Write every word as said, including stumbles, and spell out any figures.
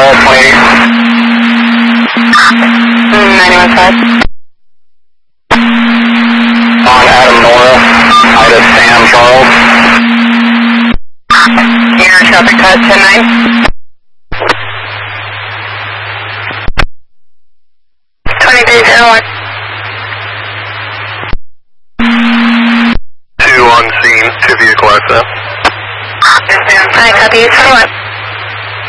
Control twenty-eight. ninety-one five. On Adam Nora, Ida Sam Charles. Air traffic cut ten nine. twenty-three zero one. Two on scene, two vehicle S F. I copy you, twenty-one.